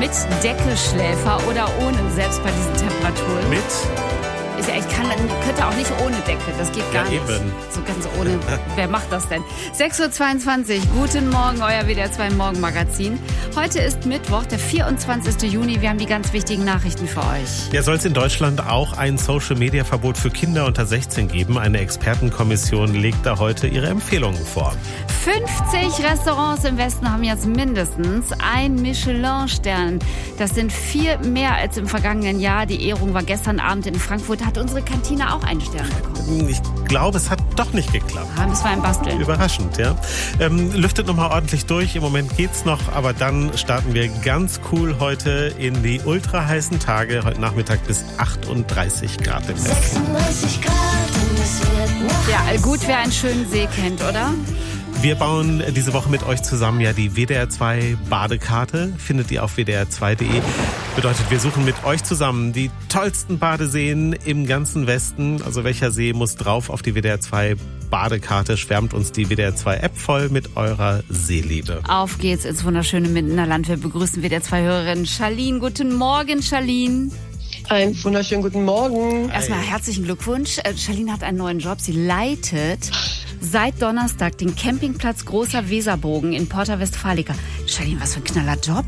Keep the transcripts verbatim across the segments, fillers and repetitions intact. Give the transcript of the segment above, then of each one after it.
mit Deckelschläfer oder ohne, selbst bei diesen Temperaturen? Mit? Ich, ich kann, könnte auch nicht ohne Decke, das geht gar ja, nicht. Eben. So ganz ohne, wer macht das denn? sechs Uhr zweiundzwanzig, guten Morgen, euer W D R zwei Morgenmagazin. Heute ist Mittwoch, der vierundzwanzigsten Juni, wir haben die ganz wichtigen Nachrichten für euch. Ja, soll es in Deutschland auch ein Social-Media-Verbot für Kinder unter sechzehn geben? Eine Expertenkommission legt da heute ihre Empfehlungen vor. fünfzig Restaurants im Westen haben jetzt mindestens einen Michelin-Stern. Das sind vier mehr als im vergangenen Jahr. Die Ehrung war gestern Abend in Frankfurt. Hat unsere Kantine auch einen Stern bekommen? Ich glaube, es hat doch nicht geklappt. Ah, müssen wir ein Basteln. Überraschend, ja. Ähm, lüftet nochmal ordentlich durch. Im Moment geht's noch, aber dann starten wir ganz cool heute in die ultra heißen Tage. Heute Nachmittag bis achtunddreißig Grad im Westen. sechsunddreißig Grad und es wird noch Ja, gut, wer einen schönen See kennt, oder? Wir bauen diese Woche mit euch zusammen ja die W D R zwei Badekarte. Findet ihr auf w d r zwei punkt de. Bedeutet, wir suchen mit euch zusammen die tollsten Badeseen im ganzen Westen. Also welcher See muss drauf auf die W D R zwei Badekarte? Schwärmt uns die W D R zwei App voll mit eurer Seeliebe. Auf geht's ins wunderschöne Mindenerland. Wir begrüßen W D R zwei Hörerin Charlene. Guten Morgen, Charlene. Einen wunderschönen guten Morgen. Erstmal herzlichen Glückwunsch. Äh, Charlene hat einen neuen Job. Sie leitet seit Donnerstag den Campingplatz Großer Weserbogen in Porta Westfalica. Charlene, was für ein knaller Job.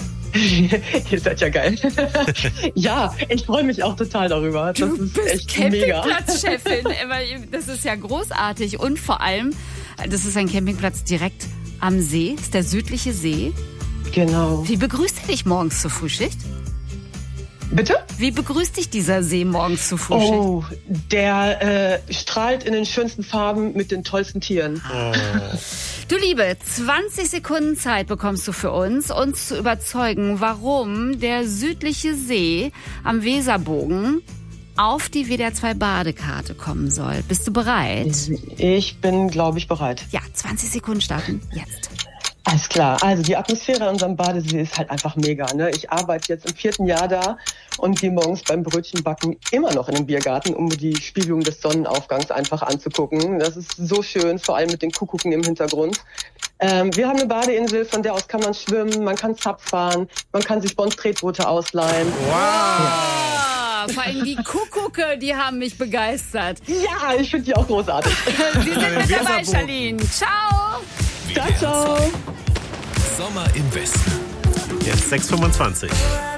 Ihr seid ja geil. Ja, ich freue mich auch total darüber. Das Du ist bist echt mega. Campingplatzchefin. Das ist ja großartig. Und vor allem, das ist ein Campingplatz direkt am See. Das ist der südliche See. Genau. Wie begrüßt er dich morgens zur Frühschicht? Bitte? Wie begrüßt dich dieser See morgens zur Frühschicht? Oh, der äh, strahlt in den schönsten Farben mit den tollsten Tieren. Oh. Du Liebe, zwanzig Sekunden Zeit bekommst du für uns, uns zu überzeugen, warum der südliche See am Weserbogen auf die W D R zwei Badekarte kommen soll. Bist du bereit? Ich bin, glaube ich, bereit. Ja, zwanzig Sekunden starten jetzt. Alles klar. Also die Atmosphäre an unserem Badesee ist halt einfach mega. Ne? Ich arbeite jetzt im vierten Jahr da und gehe morgens beim Brötchenbacken immer noch in den Biergarten, um mir die Spiegelung des Sonnenaufgangs einfach anzugucken. Das ist so schön, vor allem mit den Kuckucken im Hintergrund. Ähm, wir haben eine Badeinsel, von der aus kann man schwimmen, man kann Zap fahren, man kann sich bei uns Tretboote ausleihen. Wow! Ah, vor allem die Kuckucke, die haben mich begeistert. Ja, ich finde die auch großartig. Sie sind mit dabei, Charlene. Ciao! Ciao, ciao. Sommer im Westen. Jetzt sechs Uhr fünfundzwanzig.